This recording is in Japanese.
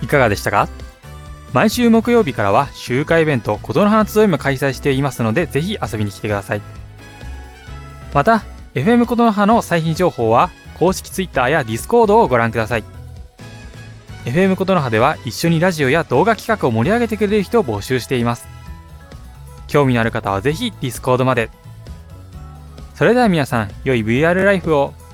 いかがでしたか？毎週木曜日からは集会イベント琴の葉の集いも開催していますので、ぜひ遊びに来てください。また FM 琴の葉の最新情報は公式 Twitter や Discord をご覧ください。 FM 琴の葉では一緒にラジオや動画企画を盛り上げてくれる人を募集しています。興味のある方はぜひ Discord まで。それでは皆さん、良い VR ライフを。